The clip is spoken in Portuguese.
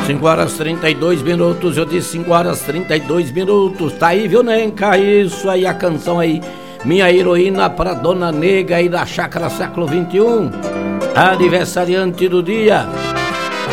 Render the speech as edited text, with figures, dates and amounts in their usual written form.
5 horas 32 minutos, eu disse 5 horas 32 minutos. Tá aí, viu, Nenca? Isso aí, a canção aí, Minha Heroína, pra Dona Nega aí da Chácara Século XXI, aniversariante do dia.